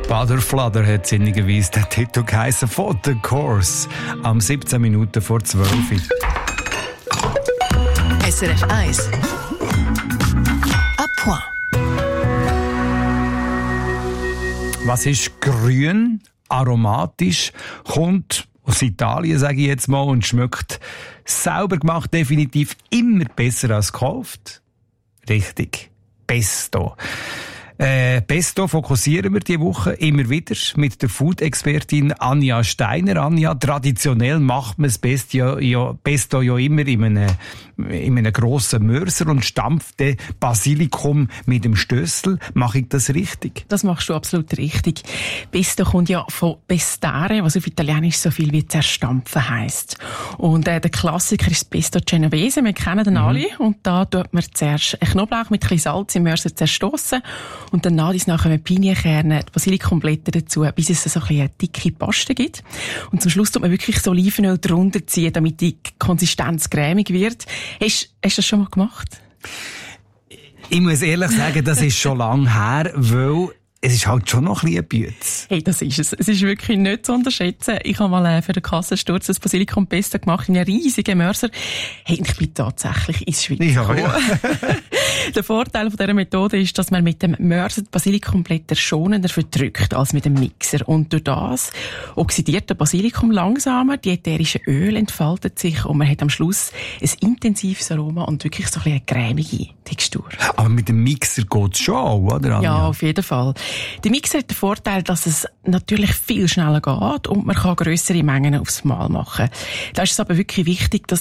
Butter Flutter hat sinnigerweise den Titel geheissen von The Course. Am 17 Minuten vor 12. SRF 1. À point. Was ist grün, aromatisch, kommt aus Italien, sage ich jetzt mal, und schmeckt sauber gemacht definitiv immer besser als gekauft? Richtig. Pesto. Pesto fokussieren wir diese Woche immer wieder mit der Food-Expertin Anja Steiner. Anja, traditionell macht man das Pesto ja immer in einem grossen Mörser und stampft den Basilikum mit dem Stössel. Mache ich das richtig? Das machst du absolut richtig. Pesto kommt ja von pestare, was auf Italienisch so viel wie zerstampfen heisst. Und der Klassiker ist das Pesto Genovese. Wir kennen den alle. Und da tut man zuerst einen Knoblauch mit ein bisschen Salz im Mörser zerstossen. Und dann nachher Pinienkerne, die Basilikumblätter dazu, bis es so eine dicke Paste gibt. Und zum Schluss tut man wirklich so Olivenöl drunter ziehen, damit die Konsistenz cremig wird. Hast du das schon mal gemacht? Ich muss ehrlich sagen, das ist schon lange her, weil es ist halt schon noch ein bisschen Bütz. Hey, das ist es. Es ist wirklich nicht zu unterschätzen. Ich habe mal für den Kassensturz das Basilikum-Pesto gemacht in einem riesigen Mörser. Hey, ich bin tatsächlich ins Schwitzen gekommen. Ja. Der Vorteil von dieser Methode ist, dass man mit dem Mörser die Basilikumblätter schonender verdrückt als mit dem Mixer. Und durch das oxidiert der Basilikum langsamer, die ätherischen Öle entfalten sich und man hat am Schluss ein intensives Aroma und wirklich so ein bisschen eine cremige Textur. Aber mit dem Mixer geht's schon auch, oder Anja? Ja, auf jeden Fall. Der Mixer hat den Vorteil, dass es natürlich viel schneller geht und man kann grössere Mengen aufs Mal machen. Da ist es aber wirklich wichtig, dass